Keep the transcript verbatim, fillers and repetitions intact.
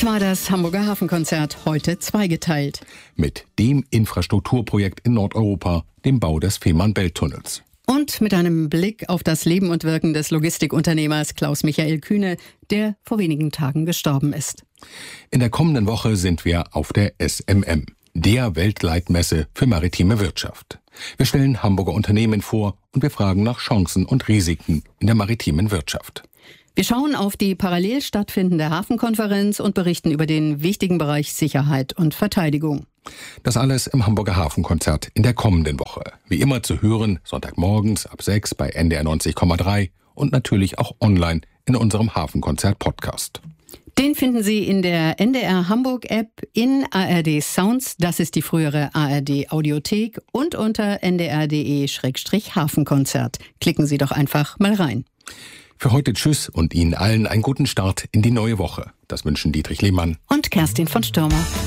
Das war das Hamburger Hafenkonzert, heute zweigeteilt. Mit dem Infrastrukturprojekt in Nordeuropa, dem Bau des Fehmarn-Belt-Tunnels. Und mit einem Blick auf das Leben und Wirken des Logistikunternehmers Klaus-Michael Kühne, der vor wenigen Tagen gestorben ist. In der kommenden Woche sind wir auf der S M M, der Weltleitmesse für maritime Wirtschaft. Wir stellen Hamburger Unternehmen vor und wir fragen nach Chancen und Risiken in der maritimen Wirtschaft. Wir schauen auf die parallel stattfindende Hafenkonferenz und berichten über den wichtigen Bereich Sicherheit und Verteidigung. Das alles im Hamburger Hafenkonzert in der kommenden Woche. Wie immer zu hören, Sonntagmorgens ab sechs bei N D R neunzig Komma drei und natürlich auch online in unserem Hafenkonzert-Podcast. Den finden Sie in der N D R Hamburg App, in A R D Sounds, das ist die frühere A R D Audiothek, und unter n d r punkt d e slash hafenkonzert. Klicken Sie doch einfach mal rein. Für heute tschüss und Ihnen allen einen guten Start in die neue Woche. Das wünschen Dietrich Lehmann und Kerstin von Stürmer.